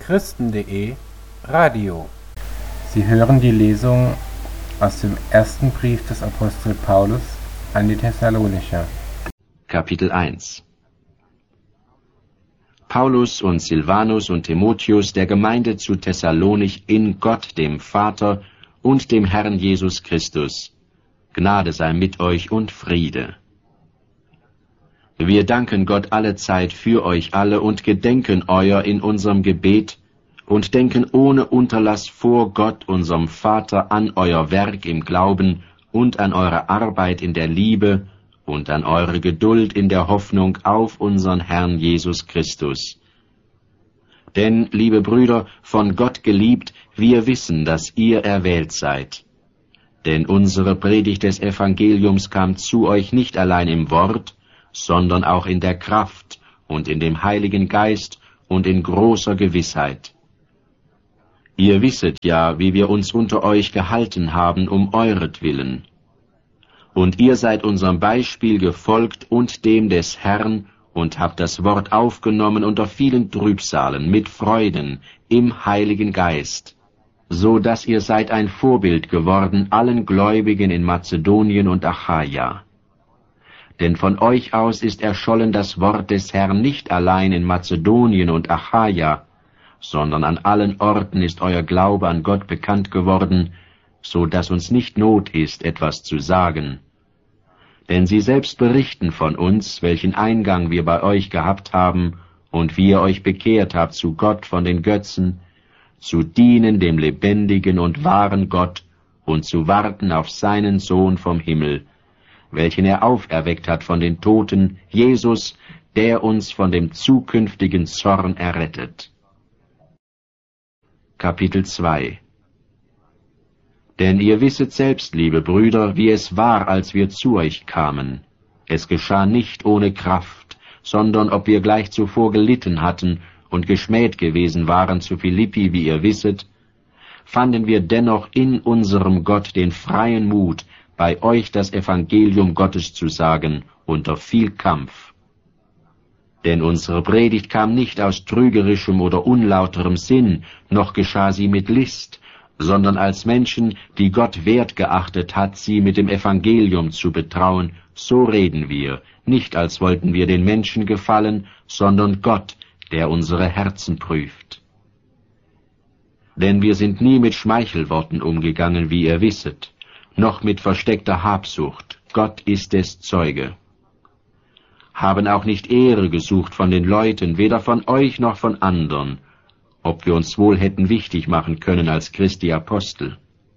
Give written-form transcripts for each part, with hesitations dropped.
Christen.de Radio. Sie hören die Lesung aus dem ersten Brief des Apostel Paulus an die Thessalonicher. Kapitel 1. Paulus und Silvanus und Timotheus der Gemeinde zu Thessalonich in Gott dem Vater und dem Herrn Jesus Christus. Gnade sei mit euch und Friede. Wir danken Gott allezeit für euch alle und gedenken euer in unserem Gebet und denken ohne Unterlass vor Gott, unserem Vater, an euer Werk im Glauben und an eure Arbeit in der Liebe und an eure Geduld in der Hoffnung auf unseren Herrn Jesus Christus. Denn, liebe Brüder, von Gott geliebt, wir wissen, dass ihr erwählt seid. Denn unsere Predigt des Evangeliums kam zu euch nicht allein im Wort, sondern auch in der Kraft und in dem Heiligen Geist und in großer Gewissheit. Ihr wisset ja, wie wir uns unter euch gehalten haben um euretwillen. Und ihr seid unserem Beispiel gefolgt und dem des Herrn und habt das Wort aufgenommen unter vielen Trübsalen mit Freuden im Heiligen Geist, so dass ihr seid ein Vorbild geworden allen Gläubigen in Mazedonien und Achaia. Denn von euch aus ist erschollen das Wort des Herrn nicht allein in Mazedonien und Achaia, sondern an allen Orten ist euer Glaube an Gott bekannt geworden, so dass uns nicht Not ist, etwas zu sagen. Denn sie selbst berichten von uns, welchen Eingang wir bei euch gehabt haben und wie ihr euch bekehrt habt zu Gott von den Götzen, zu dienen dem lebendigen und wahren Gott und zu warten auf seinen Sohn vom Himmel, welchen er auferweckt hat von den Toten, Jesus, der uns von dem zukünftigen Zorn errettet. Kapitel 2. Denn ihr wisset selbst, liebe Brüder, wie es war, als wir zu euch kamen. Es geschah nicht ohne Kraft, sondern ob wir gleich zuvor gelitten hatten und geschmäht gewesen waren zu Philippi, wie ihr wisset, fanden wir dennoch in unserem Gott den freien Mut, bei euch das Evangelium Gottes zu sagen, unter viel Kampf. Denn unsere Predigt kam nicht aus trügerischem oder unlauterem Sinn, noch geschah sie mit List, sondern als Menschen, die Gott wert geachtet hat, sie mit dem Evangelium zu betrauen, so reden wir, nicht als wollten wir den Menschen gefallen, sondern Gott, der unsere Herzen prüft. Denn wir sind nie mit Schmeichelworten umgegangen, wie ihr wisset, noch mit versteckter Habsucht, Gott ist es Zeuge. Haben auch nicht Ehre gesucht von den Leuten, weder von euch noch von andern, ob wir uns wohl hätten wichtig machen können als Christi Apostel.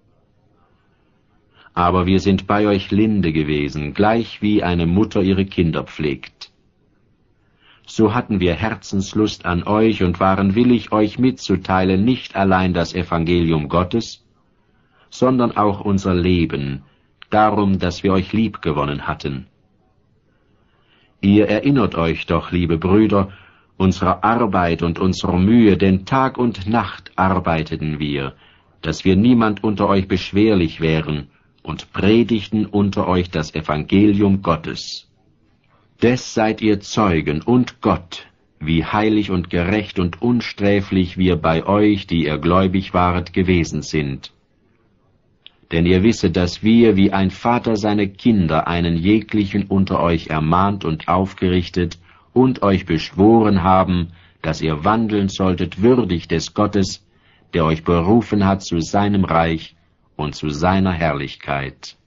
Aber wir sind bei euch linde gewesen, gleich wie eine Mutter ihre Kinder pflegt. So hatten wir Herzenslust an euch und waren willig, euch mitzuteilen, nicht allein das Evangelium Gottes, sondern auch unser Leben, darum, dass wir euch liebgewonnen hatten. Ihr erinnert euch doch, liebe Brüder, unserer Arbeit und unserer Mühe, denn Tag und Nacht arbeiteten wir, dass wir niemand unter euch beschwerlich wären, und predigten unter euch das Evangelium Gottes. Des seid ihr Zeugen und Gott, wie heilig und gerecht und unsträflich wir bei euch, die ihr gläubig waret, gewesen sind. Denn ihr wisset, dass wir, wie ein Vater seine Kinder, einen jeglichen unter euch ermahnt und aufgerichtet und euch beschworen haben, dass ihr wandeln solltet würdig des Gottes, der euch berufen hat zu seinem Reich und zu seiner Herrlichkeit.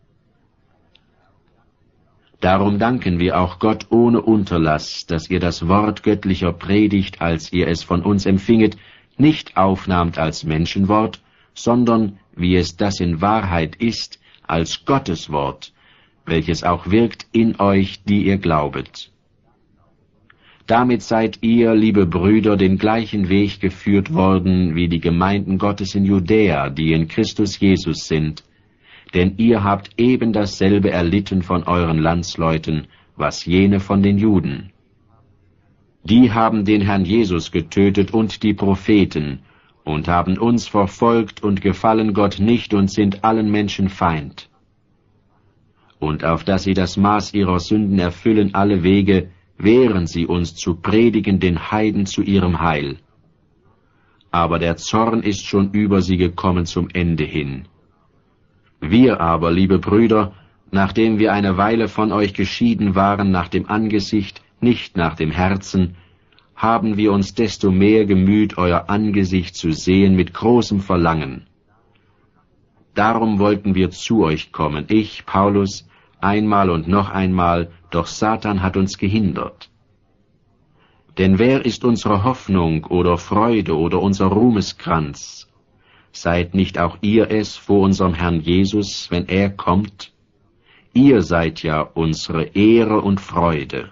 Darum danken wir auch Gott ohne Unterlass, dass ihr das Wort göttlicher Predigt, als ihr es von uns empfinget, nicht aufnahmt als Menschenwort, sondern, wie es das in Wahrheit ist, als Gottes Wort, welches auch wirkt in euch, die ihr glaubet. Damit seid ihr, liebe Brüder, den gleichen Weg geführt worden, wie die Gemeinden Gottes in Judäa, die in Christus Jesus sind, denn ihr habt eben dasselbe erlitten von euren Landsleuten, was jene von den Juden. Die haben den Herrn Jesus getötet und die Propheten, und haben uns verfolgt und gefallen Gott nicht und sind allen Menschen Feind. Und auf dass sie das Maß ihrer Sünden erfüllen alle Wege, wehren sie uns zu predigen den Heiden zu ihrem Heil. aber der Zorn ist schon über sie gekommen zum Ende hin. Wir aber, liebe Brüder, nachdem wir eine Weile von euch geschieden waren nach dem Angesicht, nicht nach dem Herzen, haben wir uns desto mehr gemüht, euer Angesicht zu sehen mit großem Verlangen. Darum wollten wir zu euch kommen, ich, Paulus, einmal und noch einmal, doch Satan hat uns gehindert. Denn wer ist unsere Hoffnung oder Freude oder unser Ruhmeskranz? Seid nicht auch ihr es vor unserem Herrn Jesus, wenn er kommt? Ihr seid ja unsere Ehre und Freude.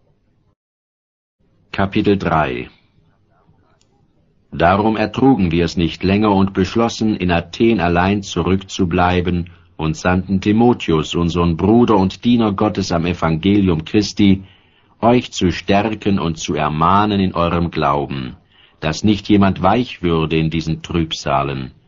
Kapitel 3 Darum ertrugen wir es nicht länger und beschlossen, in Athen allein zurückzubleiben und sandten Timotheus, unseren Bruder und Diener Gottes am Evangelium Christi, euch zu stärken und zu ermahnen in eurem Glauben, dass nicht jemand weich würde in diesen Trübsalen,